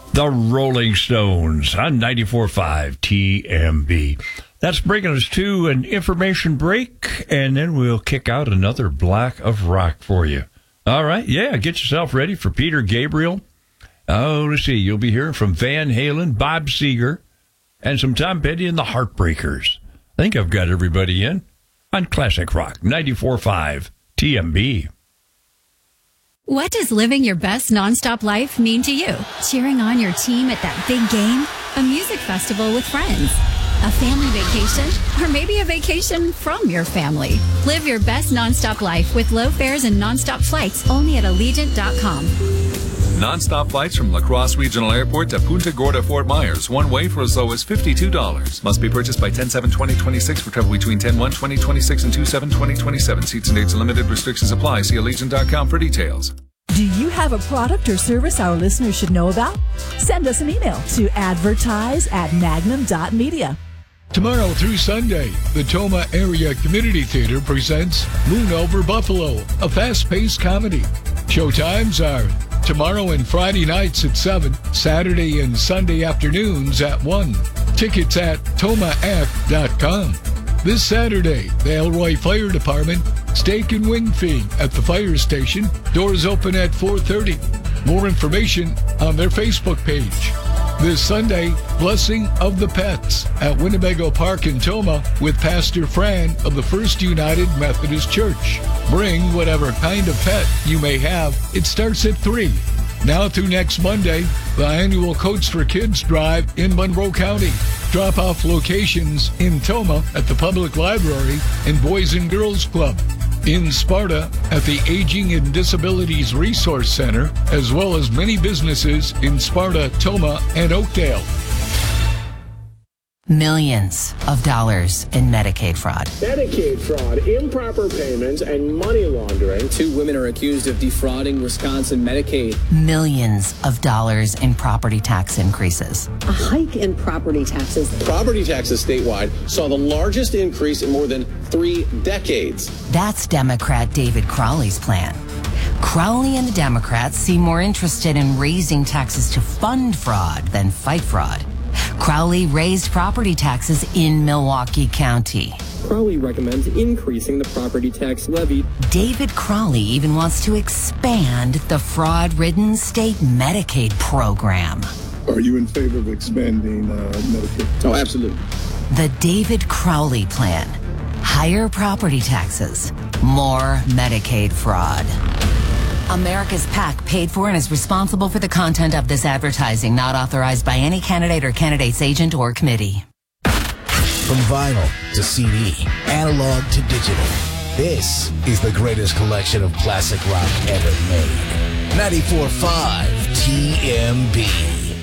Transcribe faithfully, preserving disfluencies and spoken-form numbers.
The Rolling Stones on ninety-four point five T M B. That's bringing us to an information break, and then we'll kick out another block of rock for you. All right, yeah, get yourself ready for Peter Gabriel. Oh, let's see, you'll be hearing from Van Halen, Bob Seger, and some Tom Petty and the Heartbreakers. I think I've got everybody in on Classic Rock, ninety-four point five T M B. What does living your best nonstop life mean to you? Cheering on your team at that big game? A music festival with friends? A family vacation? Or maybe a vacation from your family? Live your best nonstop life with low fares and nonstop flights only at Allegiant dot com. Non-stop flights from La Crosse Regional Airport to Punta Gorda, Fort Myers. One way for as low as fifty-two dollars. Must be purchased by ten seven twenty twenty-six for travel between ten one twenty twenty-six and two seven twenty twenty-seven. Seats and dates are limited. Restrictions apply. See Allegiant dot com for details. Do you have a product or service our listeners should know about? Send us an email to advertise at magnum dot media. Tomorrow through Sunday, the Toma Area Community Theater presents Moon Over Buffalo, a fast-paced comedy. Showtimes are tomorrow and Friday nights at seven, Saturday and Sunday afternoons at one. Tickets at toma act dot com. This Saturday, the Elroy Fire Department steak and wing feed at the fire station. Doors open at four thirty. More information on their Facebook page. This Sunday, Blessing of the Pets at Winnebago Park in Toma with Pastor Fran of the First United Methodist Church. Bring whatever kind of pet you may have. It starts at three. Now through next Monday, the annual Coats for Kids Drive in Monroe County. Drop-off locations in Toma at the Public Library and Boys and Girls Club. In Sparta at the Aging and Disabilities Resource Center, as well as many businesses in Sparta, Toma, and Oakdale. Millions of dollars in Medicaid fraud. Medicaid fraud, improper payments, and money laundering. Two women are accused of defrauding Wisconsin Medicaid. Millions of dollars in property tax increases. A hike in property taxes. Property taxes statewide saw the largest increase in more than three decades. That's Democrat David Crowley's plan. Crowley and the Democrats seem more interested in raising taxes to fund fraud than fight fraud. Crowley raised property taxes in Milwaukee County. Crowley recommends increasing the property tax levy. David Crowley even wants to expand the fraud-ridden state Medicaid program. Are you in favor of expanding uh, Medicaid? Oh, absolutely. The David Crowley plan. Higher property taxes, more Medicaid fraud. America's PAC paid for and is responsible for the content of this advertising, not authorized by any candidate or candidate's agent or committee. From vinyl to C D, analog to digital, this is the greatest collection of classic rock ever made. ninety-four point five T M B.